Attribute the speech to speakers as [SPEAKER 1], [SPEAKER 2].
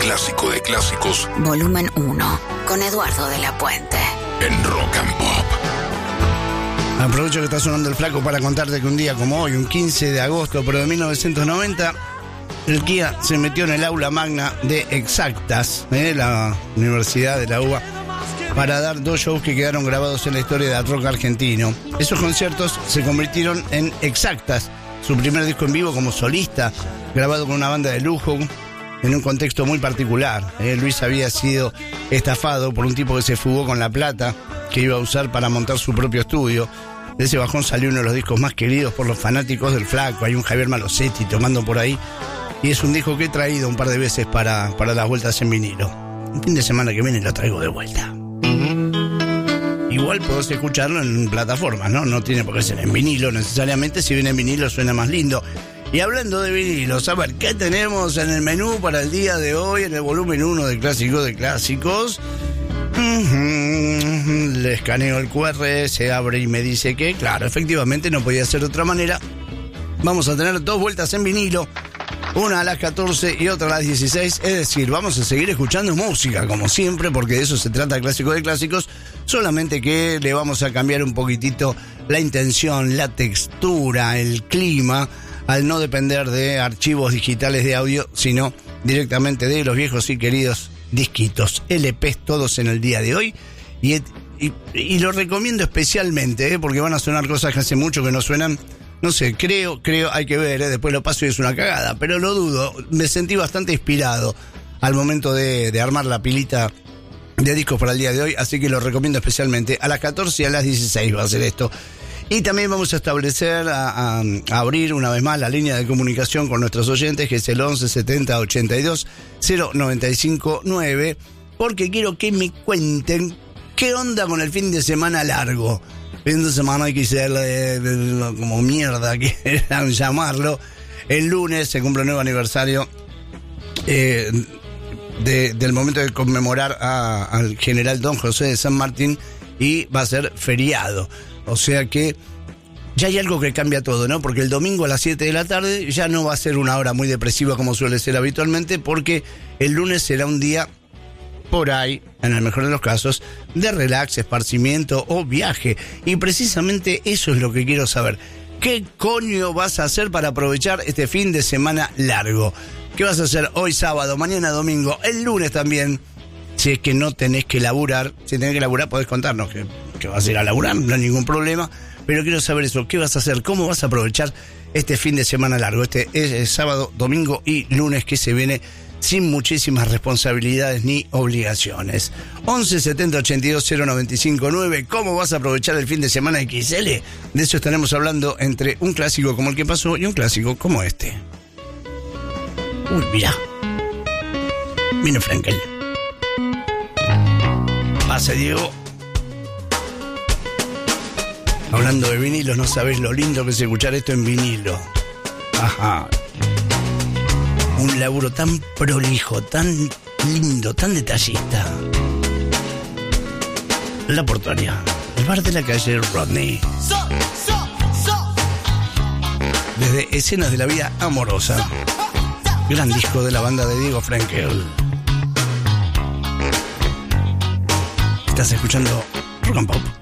[SPEAKER 1] clásico de clásicos.
[SPEAKER 2] Volumen 1, con Eduardo de la Puente.
[SPEAKER 1] En Rock and Pop.
[SPEAKER 3] Aprovecho que está sonando el flaco para contarte que un día como hoy, un 15 de agosto, pero de 1990, el Kia se metió en el aula magna de Exactas, la Universidad de la UBA, para dar 2 shows que quedaron grabados en la historia del rock argentino. Esos conciertos se convirtieron en Exactas, su primer disco en vivo como solista, grabado con una banda de lujo, en un contexto muy particular. Luis había sido estafado por un tipo que se fugó con la plata que iba a usar para montar su propio estudio. De ese bajón salió uno de los discos más queridos por los fanáticos del flaco. Hay un Javier Malosetti tomando por ahí. Y es un disco que he traído un par de veces para las vueltas en vinilo. Un fin de semana que viene lo traigo de vuelta. Igual podés escucharlo en plataformas, ¿no? No tiene por qué ser en vinilo necesariamente. Si viene en vinilo suena más lindo. Y hablando de vinilos, a ver, ¿qué tenemos en el menú para el día de hoy? En el volumen 1 de Clásico de Clásicos. Le escaneo el QR, se abre y me dice que, claro, efectivamente no podía ser de otra manera. Vamos a tener 2 vueltas en vinilo. Una a las 14 y otra a las 16. Es decir, vamos a seguir escuchando música, como siempre, porque de eso se trata Clásico de Clásicos. Solamente que le vamos a cambiar un poquitito la intención, la textura, el clima, al no depender de archivos digitales de audio, sino directamente de los viejos y queridos disquitos, LPs, todos en el día de hoy. Y lo recomiendo especialmente, porque van a sonar cosas que hace mucho que no suenan. No sé, creo, hay que ver, después lo paso y es una cagada, pero lo dudo. Me sentí bastante inspirado al momento de armar la pilita de discos para el día de hoy, así que lo recomiendo especialmente. A las 14 y a las 16 va a ser esto. Y también vamos a establecer, a abrir una vez más la línea de comunicación con nuestros oyentes, que es el 11 70 82 095 9, porque quiero que me cuenten qué onda con el fin de semana largo. Fin de semana hay que hacerle como mierda, quieran llamarlo. El lunes se cumple un nuevo aniversario del momento de conmemorar al general Don José de San Martín, y va a ser feriado. O sea que ya hay algo que cambia todo, ¿no? Porque el domingo a las 7 de la tarde ya no va a ser una hora muy depresiva como suele ser habitualmente, porque el lunes será un día, por ahí, en el mejor de los casos, de relax, esparcimiento o viaje. Y precisamente eso es lo que quiero saber. ¿Qué coño vas a hacer para aprovechar este fin de semana largo? ¿Qué vas a hacer hoy sábado, mañana domingo, el lunes también? Si es que no tenés que laburar. Si tenés que laburar, podés contarnos que vas a ir a laburar, no hay ningún problema. Pero quiero saber eso, ¿qué vas a hacer? ¿Cómo vas a aprovechar este fin de semana largo? Este es sábado, domingo y lunes que se viene sin muchísimas responsabilidades ni obligaciones. 11 70 82 095 9. ¿Cómo vas a aprovechar el fin de semana XL? De eso estaremos hablando entre un clásico como el que pasó y un clásico como este. Uy, mirá. Vino Frankel. Pase, Diego. Hablando de vinilos, no sabés lo lindo que es escuchar esto en vinilo. Ajá. Un laburo tan prolijo, tan lindo, tan detallista. La Portuaria, el bar de la calle Rodney. Desde Escenas de la Vida Amorosa. Gran disco de la banda de Diego Frankel. Estás escuchando Rock and Pop.